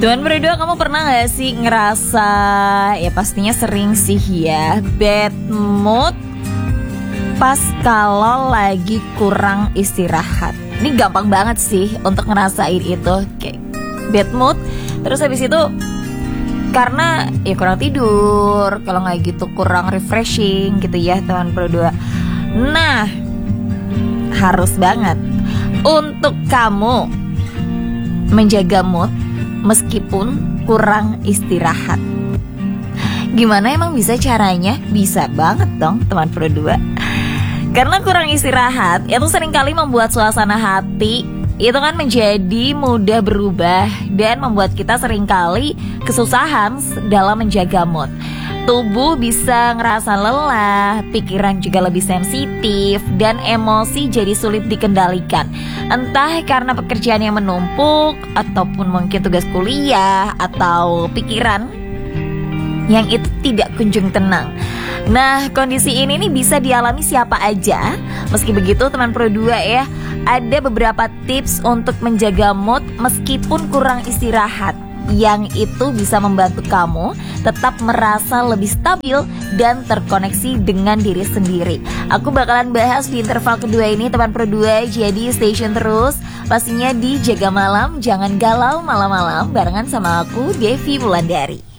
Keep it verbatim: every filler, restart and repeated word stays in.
Teman berdua, kamu pernah gak sih ngerasa, ya pastinya sering sih ya, bad mood pas kalau lagi kurang istirahat. Ini gampang banget sih untuk ngerasain itu, kayak bad mood. Terus habis itu karena ya kurang tidur, kalau gak gitu kurang refreshing gitu ya teman berdua. Nah, harus banget untuk kamu menjaga mood meskipun kurang istirahat. Gimana emang bisa caranya? Bisa banget dong teman berdua. Karena kurang istirahat itu seringkali membuat suasana hati itu kan menjadi mudah berubah dan membuat kita seringkali kesusahan dalam menjaga mood. Tubuh bisa ngerasa lelah, pikiran juga lebih sensitif, dan emosi jadi sulit dikendalikan. Entah karena pekerjaan yang menumpuk, ataupun mungkin tugas kuliah, atau pikiran yang itu tidak kunjung tenang. Nah, kondisi ini nih bisa dialami siapa aja. Meski begitu teman Pro dua ya, ada beberapa tips untuk menjaga mood meskipun kurang istirahat, yang itu bisa membantu kamu tetap merasa lebih stabil dan terkoneksi dengan diri sendiri. Aku bakalan bahas di interval kedua ini teman Pro dua, jadi stay tune terus. Pastinya di Jaga Malam, jangan galau malam-malam barengan sama aku, Devi Wulandari.